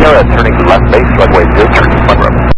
Sierra turning to left base, runway 0, turning Monroe.